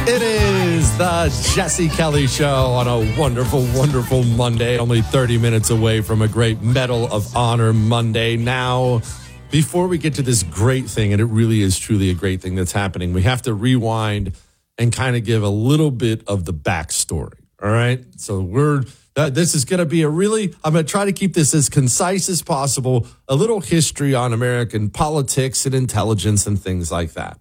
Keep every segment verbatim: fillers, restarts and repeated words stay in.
It is the Jesse Kelly Show on a wonderful, wonderful Monday. Only thirty minutes away from a great Medal of Honor Monday. Now, before we get to this great thing, and it really is truly a great thing that's happening, we have to rewind and kind of give a little bit of the backstory. All right? So we're uh, this is going to be a really, I'm going to try to keep this as concise as possible, a little history on American politics and intelligence and things like that.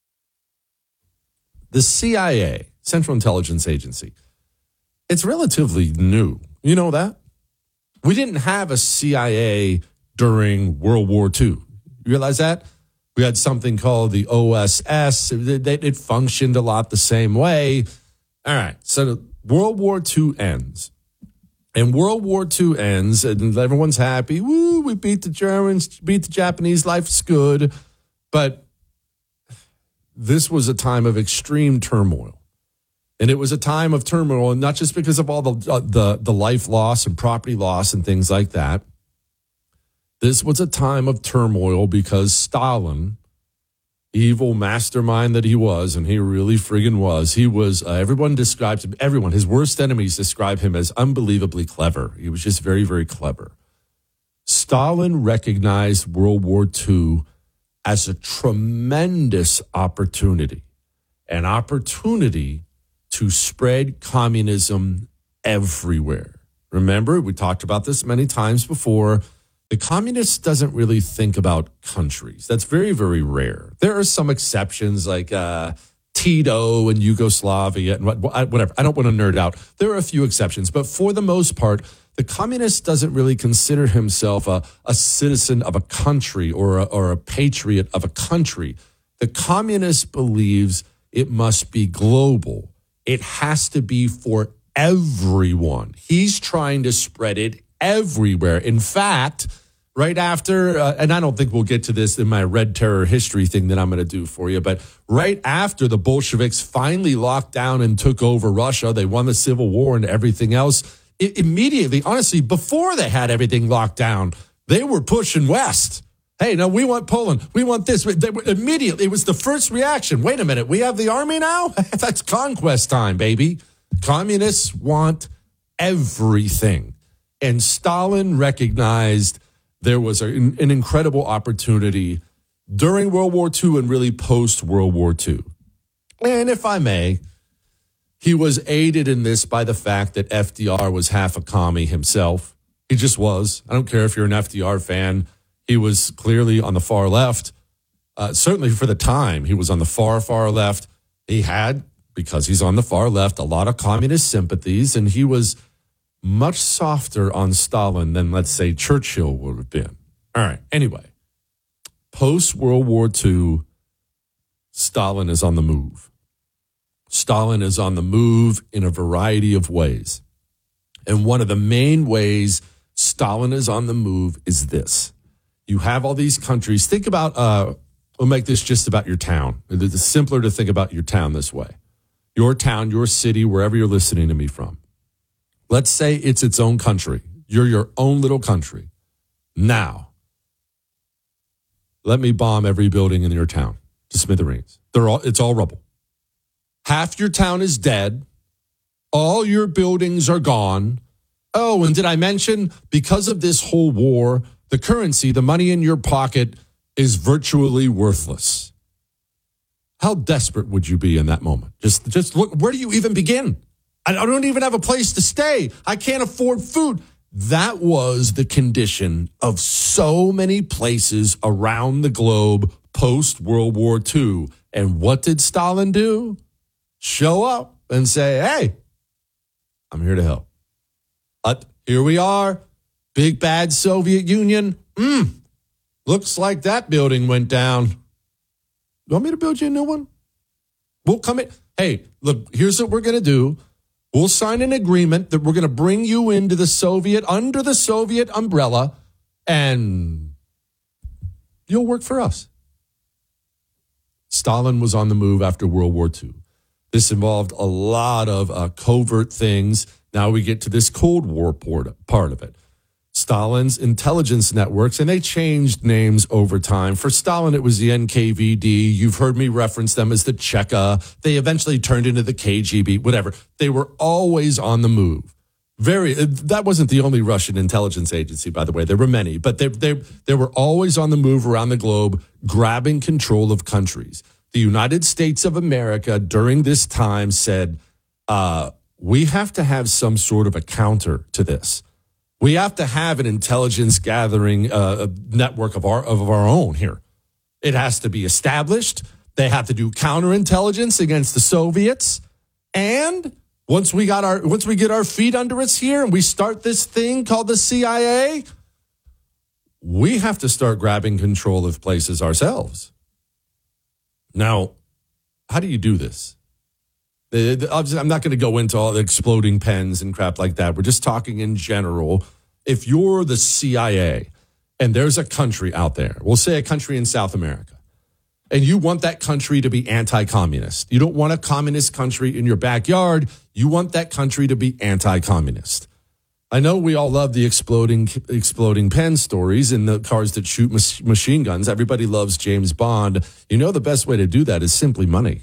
The C I A, Central Intelligence Agency, it's relatively new. You know that? We didn't have a C I A during World War Two. You realize that? We had something called the O S S. It, it functioned a lot the same way. All right, so World War Two ends. And World War Two ends, and everyone's happy. Woo, we beat the Germans, beat the Japanese, life's good. But this was a time of extreme turmoil. And it was a time of turmoil, not just because of all the, uh, the, the life loss and property loss and things like that. This was a time of turmoil because Stalin, evil mastermind that he was, and he really friggin' was, he was, uh, everyone describes him, everyone, his worst enemies describe him as unbelievably clever. He was just very, very clever. Stalin recognized World War Two as a tremendous opportunity, an opportunity to spread communism everywhere. Remember, we talked about this many times before. The communist doesn't really think about countries. That's very, very rare. There are some exceptions like uh, Tito and Yugoslavia and whatever. I don't want to nerd out. There are a few exceptions, but for the most part, the communist doesn't really consider himself a, a citizen of a country or a, or a patriot of a country. The communist believes it must be global. It has to be for everyone. He's trying to spread it everywhere. In fact, right after, uh, and I don't think we'll get to this in my Red Terror history thing that I'm going to do for you, but right after the Bolsheviks finally locked down and took over Russia, they won the Civil War and everything else. It immediately, honestly, before they had everything locked down, they were pushing west. Hey, no, we want Poland. We want this. They were, immediately, it was the first reaction. Wait a minute, we have the army now? That's conquest time, baby. Communists want everything. And Stalin recognized there was a, an incredible opportunity during World War Two and really post-World War Two. And if I may, he was aided in this by the fact that F D R was half a commie himself. He just was. I don't care if you're an F D R fan. He was clearly on the far left. Uh, certainly for the time, he was on the far, far left. He had, because he's on the far left, a lot of communist sympathies, and he was much softer on Stalin than, let's say, Churchill would have been. All right, anyway, post-World War Two, Stalin is on the move. Stalin is on the move in a variety of ways. And one of the main ways Stalin is on the move is this. You have all these countries. Think about, uh, we'll make this just about your town. It's simpler to think about your town this way. Your town, your city, wherever you're listening to me from. Let's say it's its own country. You're your own little country. Now, let me bomb every building in your town to smithereens. They're all, it's all rubble. Half your town is dead. All your buildings are gone. Oh, and did I mention, because of this whole war, the currency, the money in your pocket, is virtually worthless. How desperate would you be in that moment? Just, just look, where do you even begin? I don't even have a place to stay. I can't afford food. That was the condition of so many places around the globe post-World War Two. And what did Stalin do? Show up and say, hey, I'm here to help. Uh, here we are. Big bad Soviet Union. Mm, looks like that building went down. You want me to build you a new one? We'll come in. Hey, look, here's what we're going to do. We'll sign an agreement that we're going to bring you into the Soviet, under the Soviet umbrella, and you'll work for us. Stalin was on the move after World War Two. This involved a lot of uh, covert things. Now we get to this Cold War part of it. Stalin's intelligence networks, and they changed names over time. For Stalin, it was the N K V D. You've heard me reference them as the Cheka. They eventually turned into the K G B, whatever. They were always on the move. Very. That wasn't the only Russian intelligence agency, by the way. There were many, but they, they, they were always on the move around the globe, grabbing control of countries. The United States of America during this time said, uh, we have to have some sort of a counter to this. We have to have an intelligence gathering uh, network of our of our own here. It has to be established. They have to do counterintelligence against the Soviets. And once we got our once we get our feet under us here and we start this thing called the C I A, we have to start grabbing control of places ourselves. Now, how do you do this? I'm not going to go into all the exploding pens and crap like that. We're just talking in general. If you're the C I A and there's a country out there, we'll say a country in South America, and you want that country to be anti-communist. You don't want a communist country in your backyard. You want that country to be anti-communist. I know we all love the exploding exploding pen stories and the cars that shoot machine guns. Everybody loves James Bond. You know the best way to do that is simply money.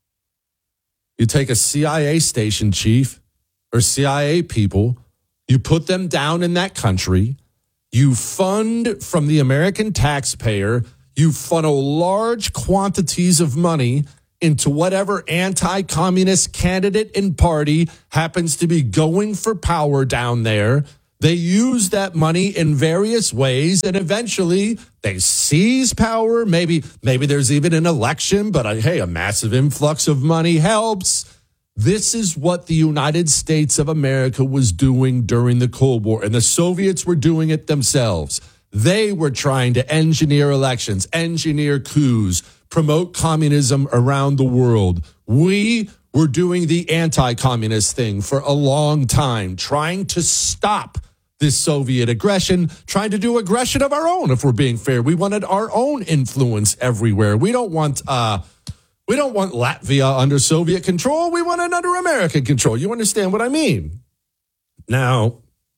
You take a C I A station chief or C I A people, you put them down in that country, you fund from the American taxpayer, you funnel large quantities of money into whatever anti-communist candidate and party happens to be going for power down there. They use that money in various ways, and eventually they seize power. Maybe, maybe there's even an election, but uh, hey, a massive influx of money helps. This is what the United States of America was doing during the Cold War, and the Soviets were doing it themselves. They were trying to engineer elections, engineer coups, promote communism around the world. We were doing the anti-communist thing for a long time, trying to stop this Soviet aggression, trying to do aggression of our own, if we're being fair. We wanted our own influence everywhere. We don't want uh, we don't want Latvia under Soviet control. We want it under American control. You understand what I mean? Now,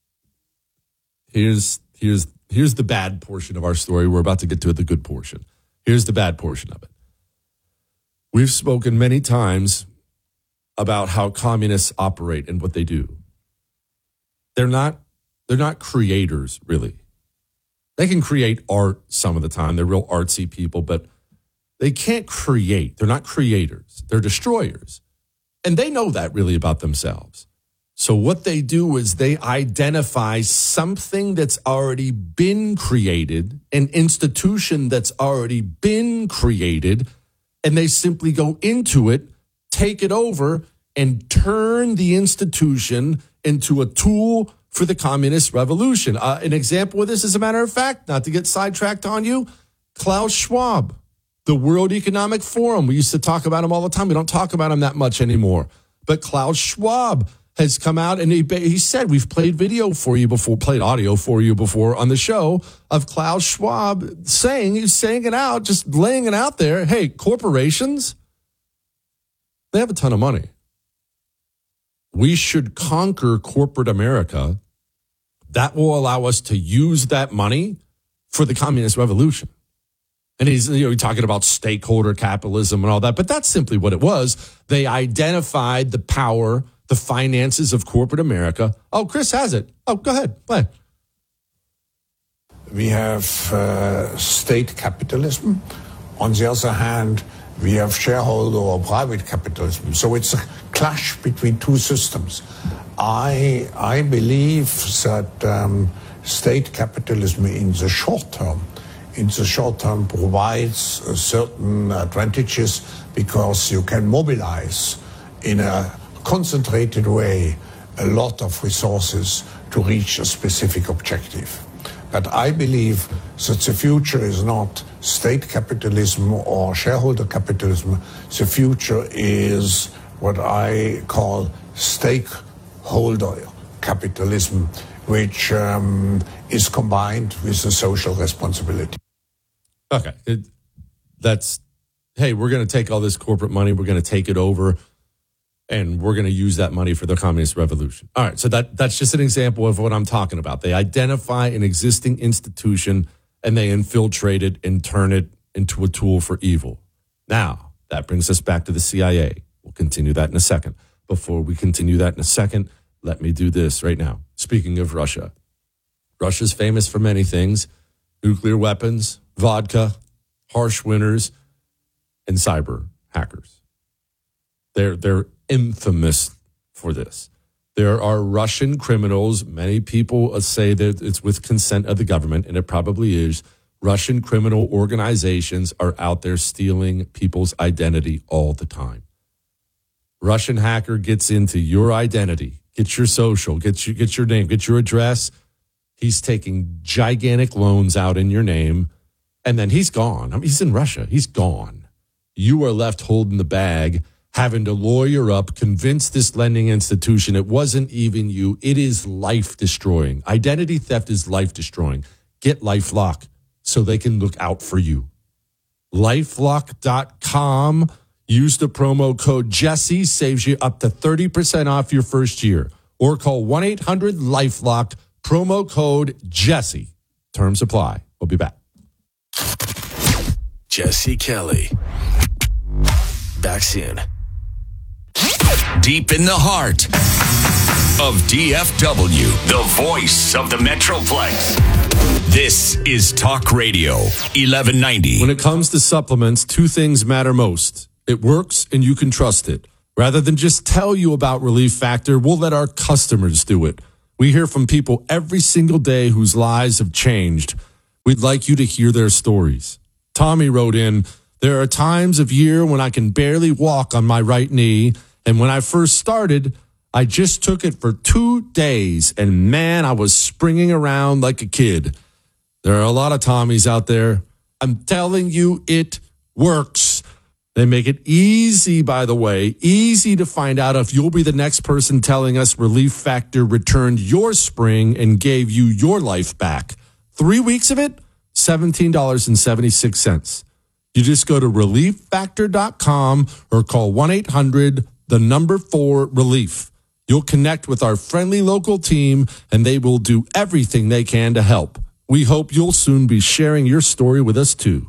here's here's here's the bad portion of our story. We're about to get to the good portion. Here's the bad portion of it. We've spoken many times about how communists operate and what they do. They're not They're not creators, really. They can create art some of the time. They're real artsy people, but they can't create. They're not creators. They're destroyers. And they know that really about themselves. So what they do is they identify something that's already been created, an institution that's already been created, and they simply go into it, take it over, and turn the institution into a tool for the communist revolution. Uh, an example of this, as a matter of fact, not to get sidetracked on you, Klaus Schwab, the World Economic Forum. We used to talk about him all the time. We don't talk about him that much anymore. But Klaus Schwab has come out and he, he said, we've played video for you before, played audio for you before on the show of Klaus Schwab saying, he's saying it out, just laying it out there. Hey, corporations, they have a ton of money. We should conquer corporate America. That will allow us to use that money for the communist revolution. And he's you know, talking about stakeholder capitalism and all that, but that's simply what it was. They identified the power, the finances of corporate America. Oh, Chris has it. Oh, go ahead, play. We have uh, state capitalism. On the other hand, we have shareholder or private capitalism. So it's a clash between two systems. I I believe that um, state capitalism in the short term, in the short term provides certain advantages because you can mobilize in a concentrated way a lot of resources to reach a specific objective. But I believe that the future is not state capitalism or shareholder capitalism. The future is what I call stakeholder capitalism, which um, is combined with a social responsibility. Okay. It, that's, hey, we're going to take all this corporate money. We're going to take it over. and we're going to use that money for the communist revolution. All right, so that that's just an example of what I'm talking about. They identify an existing institution and they infiltrate it and turn it into a tool for evil. Now, that brings us back to the C I A. We'll continue that in a second. Before we continue that in a second, let me do this right now. Speaking of Russia, Russia's famous for many things: nuclear weapons, vodka, harsh winters, and cyber hackers. They're, they're infamous for this. There are Russian criminals. Many people say that it's with consent of the government, and it probably is. Russian criminal organizations are out there stealing people's identity all the time. Russian hacker gets into your identity, gets your social, gets, you, gets your name, gets your address. He's taking gigantic loans out in your name, and then he's gone. I mean, he's in Russia. He's gone. You are left holding the bag, having to lawyer up, convince this lending institution it wasn't even you. It is life-destroying. Identity theft is life-destroying. Get LifeLock so they can look out for you. LifeLock dot com. Use the promo code Jesse. Saves you up to thirty percent off your first year. Or call one eight hundred LifeLock, promo code Jesse. Terms apply. We'll be back. Jesse Kelly. Back soon. Deep in the heart of D F W, the voice of the Metroplex. This is Talk Radio eleven ninety. When it comes to supplements, two things matter most. It works and you can trust it. Rather than just tell you about Relief Factor, we'll let our customers do it. We hear from people every single day whose lives have changed. We'd like you to hear their stories. Tommy wrote in, "There are times of year when I can barely walk on my right knee. And when I first started, I just took it for two days. And man, I was springing around like a kid." There are a lot of Tommies out there. I'm telling you, it works. They make it easy, by the way, easy to find out if you'll be the next person telling us Relief Factor returned your spring and gave you your life back. Three weeks of it, seventeen dollars and seventy-six cents. You just go to relief factor dot com or call one eight hundred, the number four, relief. You'll connect with our friendly local team, and they will do everything they can to help. We hope you'll soon be sharing your story with us, too.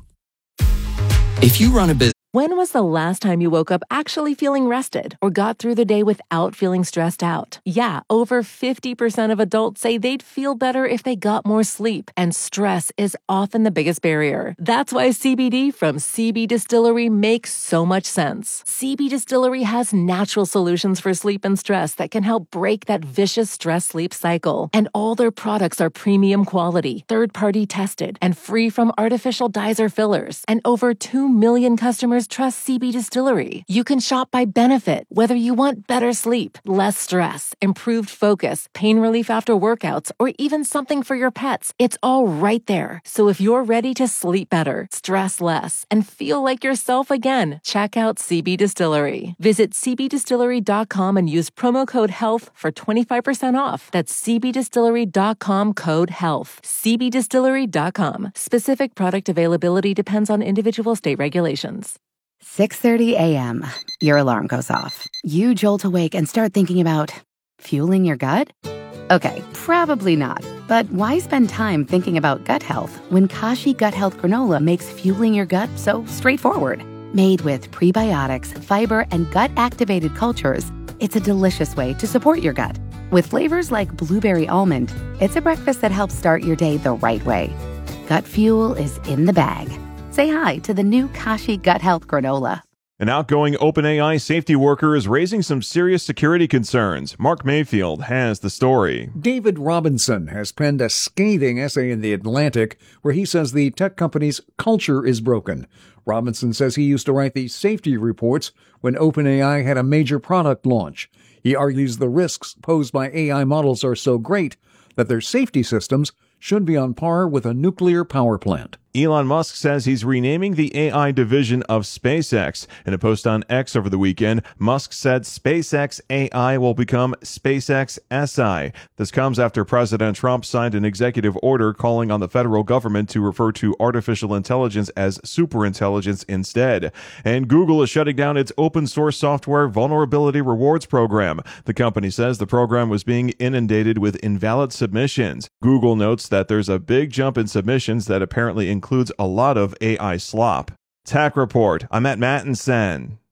If you run a business... When was the last time you woke up actually feeling rested or got through the day without feeling stressed out? Yeah, over fifty percent of adults say they'd feel better if they got more sleep, and stress is often the biggest barrier. That's why C B D from C B Distillery makes so much sense. C B Distillery has natural solutions for sleep and stress that can help break that vicious stress-sleep cycle. And all their products are premium quality, third-party tested, and free from artificial dyes or fillers. And over two million customers trust C B Distillery. You can shop by benefit, whether you want better sleep, less stress, improved focus, pain relief after workouts, or even something for your pets. It's all right there. So if you're ready to sleep better, stress less, and feel like yourself again, check out C B Distillery. Visit c b distillery dot com and use promo code HEALTH for twenty-five percent off. That's c b distillery dot com, code HEALTH. c b distillery dot com. Specific product availability depends on individual state regulations. six thirty a.m. Your alarm goes off. You jolt awake and start thinking about fueling your gut? Okay, probably not. But why spend time thinking about gut health when Kashi Gut Health Granola makes fueling your gut so straightforward? Made with prebiotics, fiber, and gut-activated cultures, it's a delicious way to support your gut. With flavors like blueberry almond, it's a breakfast that helps start your day the right way. Gut fuel is in the bag. Say hi to the new Kashi Gut Health Granola. An outgoing OpenAI safety worker is raising some serious security concerns. Mark Mayfield has the story. David Robinson has penned a scathing essay in The Atlantic where he says the tech company's culture is broken. Robinson says he used to write the safety reports when OpenAI had a major product launch. He argues the risks posed by A I models are so great that their safety systems should be on par with a nuclear power plant. Elon Musk says he's renaming the A I division of SpaceX. In a post on X over the weekend, Musk said SpaceX A I will become SpaceX S I. This comes after President Trump signed an executive order calling on the federal government to refer to artificial intelligence as superintelligence instead. And Google is shutting down its open source software vulnerability rewards program. The company says the program was being inundated with invalid submissions. Google notes that there's a big jump in submissions that apparently includes a lot of A I slop. Tech Report. I'm at Matt and Sen.